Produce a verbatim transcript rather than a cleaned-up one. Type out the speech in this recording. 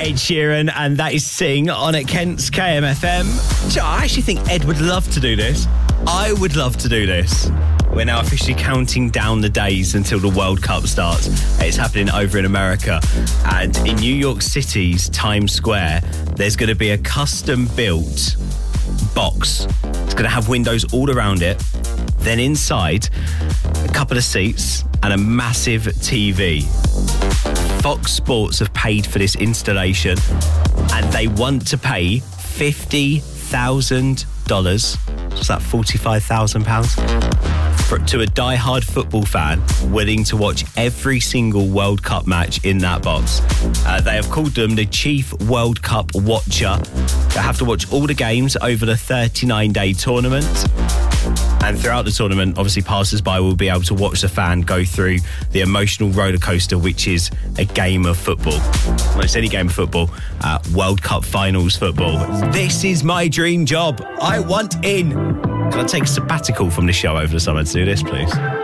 Ed Sheeran, and that is Sing on at Kent's K M F M. So I actually think Ed would love to do this. I would love to do this. We're now officially counting down the days until the World Cup starts. It's happening over in America. And in New York City's Times Square, there's going to be a custom-built box. It's going to have windows all around it. Then inside, a couple of seats and a massive T V. Fox Sports have paid for this installation, and they want to pay fifty thousand dollars. What's that, forty-five thousand pounds? For, to a die-hard football fan willing to watch every single World Cup match in that box. Uh, they have called them the Chief World Cup Watcher. They have to watch all the games over the thirty-nine day tournament. And throughout the tournament, obviously, passers-by will be able to watch the fan go through the emotional roller coaster, which is a game of football. Well, it's any game of football, uh, World Cup finals football. This is my dream job. I want in. Can I take a sabbatical from the show over the summer to do this, please?